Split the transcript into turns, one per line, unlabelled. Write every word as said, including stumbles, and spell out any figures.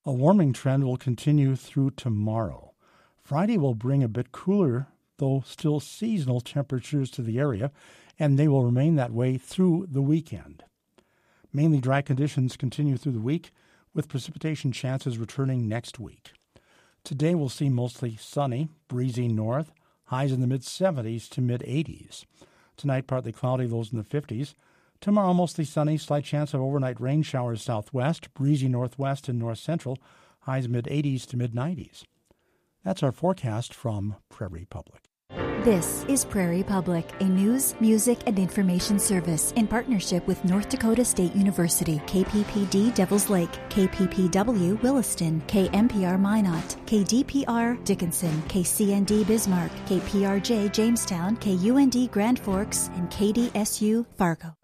A warming trend will continue through tomorrow. Friday will bring a bit cooler, though still seasonal temperatures to the area, and they will remain that way through the weekend. Mainly dry conditions continue through the week, with precipitation chances returning next week. Today we'll see mostly sunny, breezy north, highs in the mid-seventies to mid-eighties. Tonight partly cloudy, lows in the fifties. Tomorrow mostly sunny, slight chance of overnight rain showers southwest, breezy northwest and north-central, highs mid-eighties to mid-nineties. That's our forecast from Prairie Public.
This is Prairie Public, a news, music, and information service in partnership with North Dakota State University, K P P D Devils Lake, K P P W Williston, K M P R Minot, K D P R Dickinson, K C N D Bismarck, K P R J Jamestown, K U N D Grand Forks, and K D S U Fargo.